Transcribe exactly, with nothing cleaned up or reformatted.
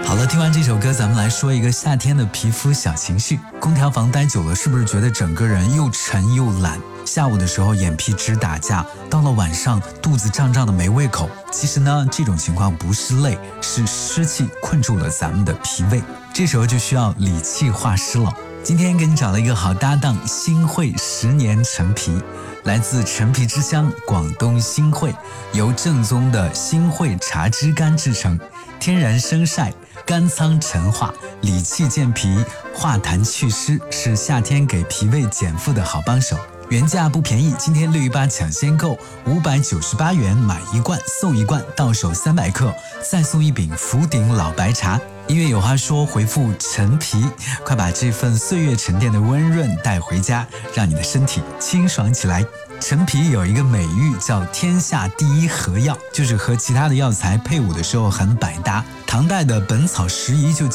好了，听完这首歌，咱们来说一个夏天的皮肤小情绪。空调房待久了，是不是觉得整个人又沉又懒？下午的时候眼皮直打架，到了晚上肚子胀胀的没胃口。其实呢，这种情况不是累，是湿气困住了咱们的脾胃，这时候就需要理气化湿了。今天给你找了一个好搭档，新会十年陈皮，来自陈皮之乡广东新会，由正宗的新会茶枝干制成，天然生晒，干仓陈化，理气健脾，化痰祛湿，是夏天给脾胃减负的好帮手。原价不便宜，今天六一八抢先购，五百九十八元买一罐送一罐，到手三百克，再送一饼福鼎老白茶。音乐有话说，回复陈皮，快把这份岁月沉淀的温润带回家，让你的身体清爽起来。陈皮有一个美誉叫天下第一和药，就是和其他的药材配伍的时候很百搭。唐代的《本草拾遗》就